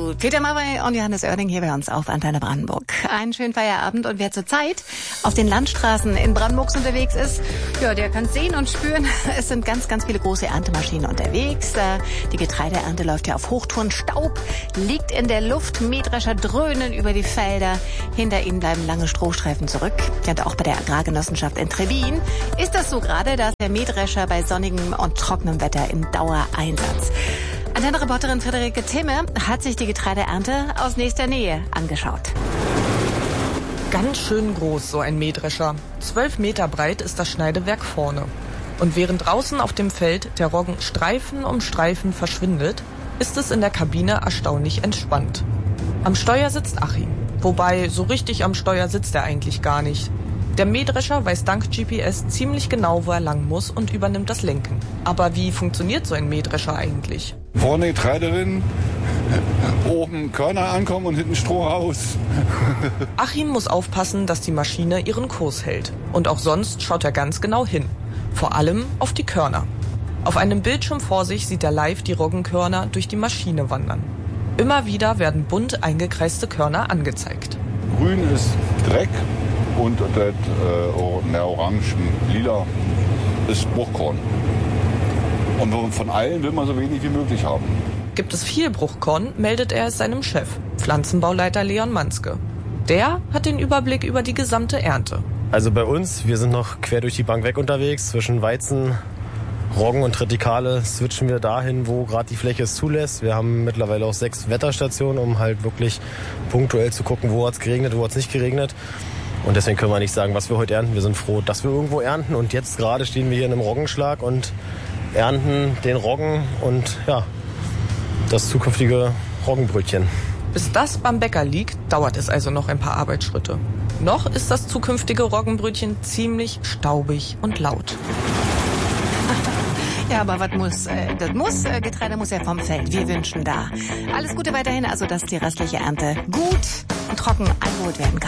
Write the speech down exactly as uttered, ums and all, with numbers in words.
zu Peter Maffay und Johannes Oerding hier bei uns auf Antenne Brandenburg. Einen schönen Feierabend, und wer zurzeit auf den Landstraßen in Brandenburgs unterwegs ist, ja, der kann sehen und spüren, es sind ganz, ganz viele große Erntemaschinen unterwegs. Die Getreideernte läuft ja auf Hochtouren, Staub liegt in der Luft, Mähdrescher dröhnen über die Felder, hinter ihnen bleiben lange Strohstreifen zurück. Und auch bei der Agrargenossenschaft in Trevin ist das so gerade, dass der Mähdrescher bei sonnigem und trockenem Wetter im Dauereinsatz. Antenne-Reporterin Friederike Thimme hat sich die Getreideernte aus nächster Nähe angeschaut. Ganz schön groß, so ein Mähdrescher. Zwölf Meter breit ist das Schneidewerk vorne. Und während draußen auf dem Feld der Roggen Streifen um Streifen verschwindet, ist es in der Kabine erstaunlich entspannt. Am Steuer sitzt Achim. Wobei, so richtig am Steuer sitzt er eigentlich gar nicht. Der Mähdrescher weiß dank G P S ziemlich genau, wo er lang muss, und übernimmt das Lenken. Aber wie funktioniert so ein Mähdrescher eigentlich? Vorne Getreide drin, oben Körner ankommen und hinten Stroh raus. Achim muss aufpassen, dass die Maschine ihren Kurs hält. Und auch sonst schaut er ganz genau hin. Vor allem auf die Körner. Auf einem Bildschirm vor sich sieht er live die Roggenkörner durch die Maschine wandern. Immer wieder werden bunt eingekreiste Körner angezeigt. Grün ist Dreck und das äh, ne, orange, lila ist Bruchkorn. Und von allen will man so wenig wie möglich haben. Gibt es viel Bruchkorn, meldet er es seinem Chef, Pflanzenbauleiter Leon Manske. Der hat den Überblick über die gesamte Ernte. Also bei uns, wir sind noch quer durch die Bank weg unterwegs. Zwischen Weizen, Roggen und Tritikale switchen wir dahin, wo gerade die Fläche es zulässt. Wir haben mittlerweile auch sechs Wetterstationen, um halt wirklich punktuell zu gucken, wo hat es geregnet, wo hat es nicht geregnet. Und deswegen können wir nicht sagen, was wir heute ernten. Wir sind froh, dass wir irgendwo ernten. Und jetzt gerade stehen wir hier in einem Roggenschlag und ernten den Roggen und ja, das zukünftige Roggenbrötchen. Bis das beim Bäcker liegt, dauert es also noch ein paar Arbeitsschritte. Noch ist das zukünftige Roggenbrötchen ziemlich staubig und laut. Ja, aber was muss? Äh, das muss, äh, Getreide muss ja vom Feld. Wir wünschen da alles Gute weiterhin, also dass die restliche Ernte gut und trocken eingeholt werden kann.